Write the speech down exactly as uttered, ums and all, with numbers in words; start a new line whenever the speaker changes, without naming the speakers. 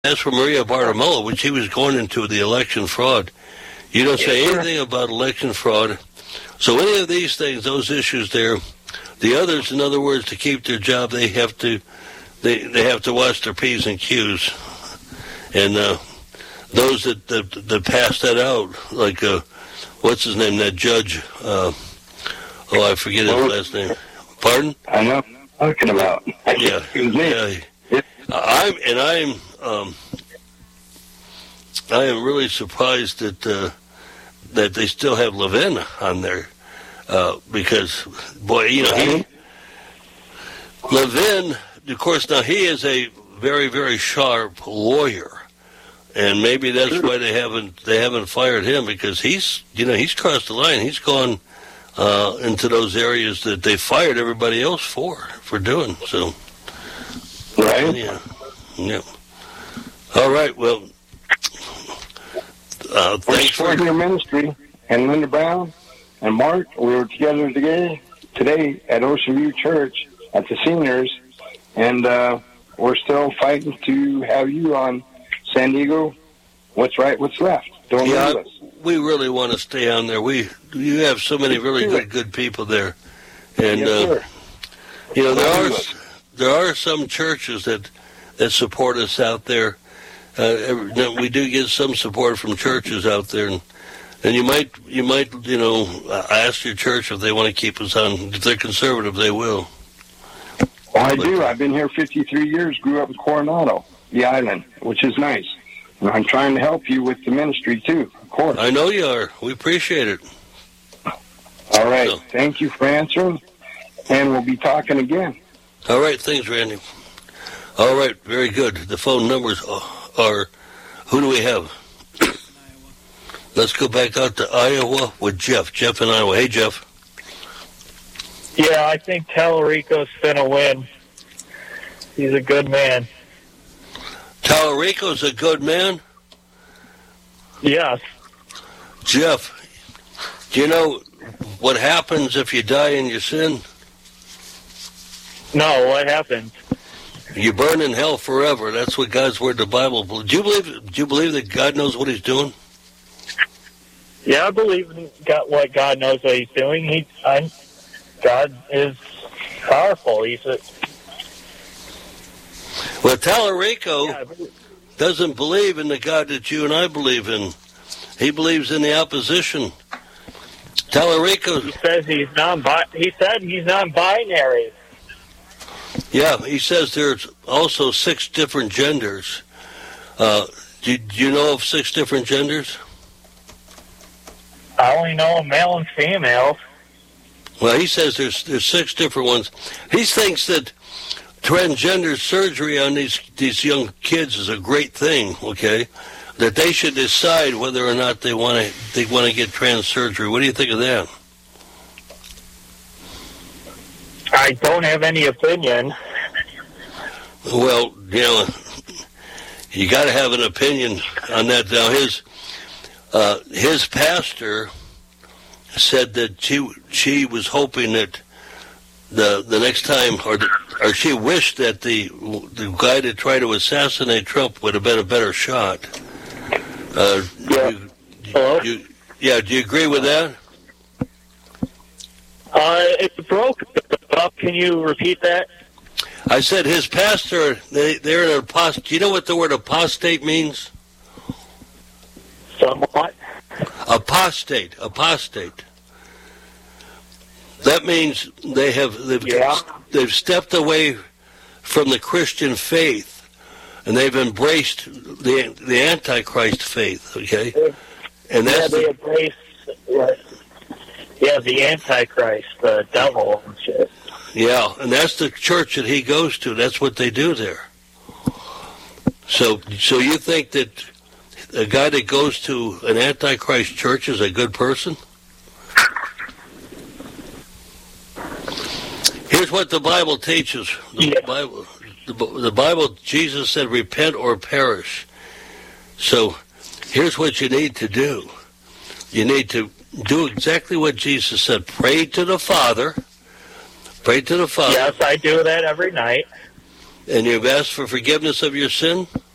as for Maria Bartiromo, when she was going into the election fraud, you don't say anything about election fraud. So any of these things, those issues there, the others, in other words, to keep their job, they have to they they have to watch their P's and Q's. And uh, those that, that that pass that out, like uh, what's his name, that judge? Uh, oh, I forget his last name. Pardon?
I know what I'm talking about.
Yeah, yeah. I'm and I'm. Um, I am really surprised that uh, that they still have Levin on there uh, because, boy, you know, he, Levin, of course, now he is a very, very sharp lawyer, and maybe that's why they haven't they haven't fired him, because he's you know he's crossed the line. He's gone uh, into those areas that they fired everybody else for for doing. So,
right?
Yeah, yeah. All right, well, uh, thanks
for your ministry. And Linda Brown and Mark, we were together today, today at Ocean View Church at the seniors, and uh, we're still fighting to have you on San Diego. What's right, what's left. Don't
yeah,
leave us.
We really want to stay on there. We you have so many really good good people there, and
yes,
uh, you know there are there are some churches that that support us out there. Uh, we do get some support from churches out there, and, and you might, you might, you know, ask your church if they want to keep us on. If they're conservative, they will.
Well, I but, do. I've been here fifty-three years. Grew up in Coronado, the island, which is nice. And I'm trying to help you with the ministry too, of course.
I know you are. We appreciate it.
All right.
So,
thank you for answering, and we'll be talking again.
All right. Thanks, Randy. All right. Very good. The phone numbers are. Or who do we have? Let's go back out to Iowa with Jeff. Jeff in Iowa. Hey, Jeff.
Yeah, I think Tallarico's going to win. He's a good man.
Tallarico's a good man?
Yes.
Jeff, do you know what happens if you die in your sin?
No, what happens?
You burn in hell forever. That's what God's word, the Bible. Do you believe? Do you believe that God knows what He's doing?
Yeah, I believe in God, what God knows what He's doing. He, I, God is powerful. He's a.
Well, Tallarico
yeah,
doesn't believe in the God that you and I believe in. He believes in the opposition. Tallarico.
He says he's non. He said he's non-binary.
Yeah, he says there's also six different genders. Uh, do, do you know of six different genders?
I only know male and female.
Well, he says there's there's six different ones. He thinks that transgender surgery on these these young kids is a great thing. Okay, that they should decide whether or not they want to they want to get trans surgery. What do you think of that?
I don't have any opinion.
Well, you know, you got to have an opinion on that. Now, his uh, his pastor said that she she was hoping that the the next time, or the, or she wished that the the guy that tried to assassinate Trump would have been a better shot. Uh,
yeah.
You, you, you, yeah. Do you agree with that?
Uh, it broke up. Can you repeat that?
I said his pastor, they, they're an apostate. Do you know what the word apostate means?
Somewhat.
Apostate, apostate. That means they have they've,
yeah.
they've stepped away from the Christian faith, and they've embraced the the Antichrist faith. Okay, and that's
yeah, they
the,
embrace. Yeah. Yeah, the Antichrist, the devil and shit.
Yeah, and that's the church that he goes to. That's what they do there. So, so you think that a guy that goes to an Antichrist church is a good person? Here's what the Bible teaches. The
yeah.
Bible, the, the Bible, Jesus said, repent or perish. So, here's what you need to do. You need to do exactly what Jesus said. Pray to the Father. Pray to the Father.
Yes, I do that every night.
And you've asked for forgiveness of your sin?